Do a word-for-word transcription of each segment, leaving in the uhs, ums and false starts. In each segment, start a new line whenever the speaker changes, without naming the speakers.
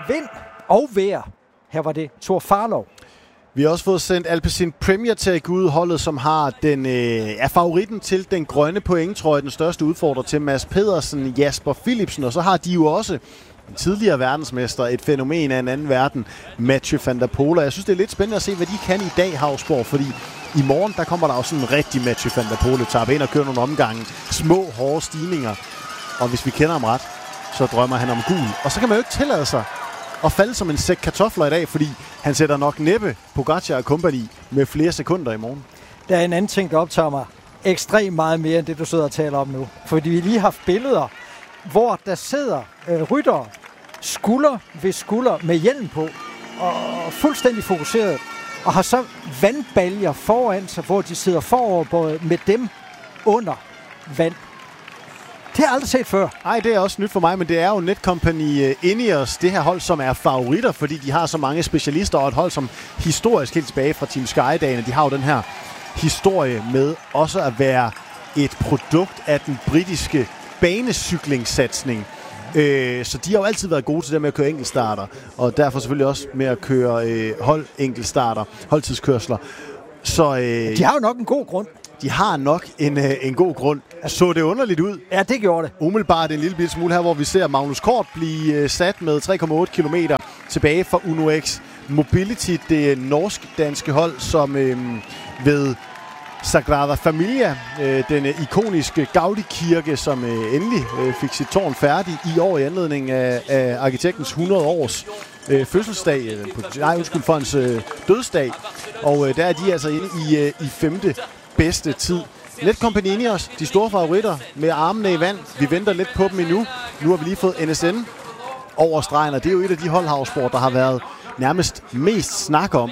vind og vejr. Her var det Thor Farlov.
Vi har også fået sendt Alpecin Premier Tech ud, holdet som har den øh, er favoritten til den grønne pointtrøje, den største udfordrer til Mads Pedersen, Jasper Philipsen, og så har de jo også en tidligere verdensmester, et fænomen af en anden verden, Mathieu van der Poel. Jeg synes, det er lidt spændende at se, hvad de kan i dag, Hausborg, fordi i morgen, der kommer der jo sådan en rigtig Mathieu van der Poel etape ind og kører nogle omgange. Små, hårde stigninger. Og hvis vi kender ham ret, så drømmer han om gul. Og så kan man jo ikke tillade sig at falde som en sæk kartofler i dag, fordi han sætter nok næppe Pogacar og company med flere sekunder i morgen.
Der er en anden ting, der optager mig ekstremt meget mere, end det du sidder og taler om nu. Fordi vi lige har haft billeder, hvor der sidder øh, ryttere skulder ved skulder med hjelm på, og fuldstændig fokuseret, og har så vandbaljer foran sig, hvor de sidder foroverbøjet med dem under vand. Det har jeg aldrig set før.
Nej, det er også nyt for mig, men det er jo Netcompany Ineos, det her hold, som er favoritter, fordi de har så mange specialister, og et hold, som historisk helt tilbage fra Team Sky-dagene, de har jo den her historie med også at være et produkt af den britiske banecyklingssatsning. Øh, så de har jo altid været gode til det med at køre enkeltstarter, og derfor selvfølgelig også med at køre øh, hold enkeltstarter, holdtidskørsler. Så, øh,
de har jo nok en god grund.
De har nok en, øh, en god grund. Så det underligt ud?
Ja, det gjorde det.
Umiddelbart en lille bitte smule her, hvor vi ser Magnus Kort blive øh, sat med tre komma otte kilometer tilbage fra Uno X Mobility, det norsk-danske hold, som øh, ved Sagrada Familia, øh, den øh, ikoniske Gaudi-kirke, som øh, endelig øh, fik sit tårn færdig i år i anledning af, af arkitektens hundrede års øh, fødselsdag, øh, på, nej, undskyld, for hans øh, dødsdag. Og øh, der er de altså inde i, øh, i femte bedste tid. Netcompany Ineos, de store favoritter med armene i vand. Vi venter lidt på dem endnu. Nu har vi lige fået N S N over stregen, og det er jo et af de hold, Hausborg, der har været nærmest mest snak om.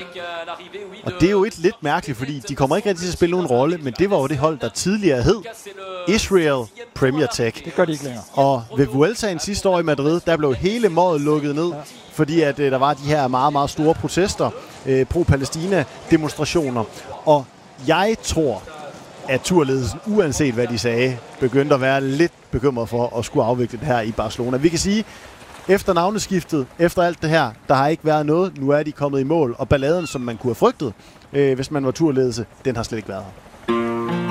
Og det er jo et lidt mærkeligt, fordi de kommer ikke rigtig til at spille nogen rolle, men det var jo det hold, der tidligere hed Israel Premier Tech.
Det gør de ikke længere.
Og ved Vueltaen sidste år i Madrid, der blev hele målet lukket ned, ja. fordi at øh, der var de her meget, meget store protester, øh, pro-Palæstina-demonstrationer. Og jeg tror, at turledelsen, uanset hvad de sagde, begyndte at være lidt bekymret for at skulle afvikle det her i Barcelona. Vi kan sige, efter navneskiftet, efter alt det her, der har ikke været noget. Nu er de kommet i mål, og balladen, som man kunne have frygtet, øh, hvis man var turledelse, den har slet ikke været her.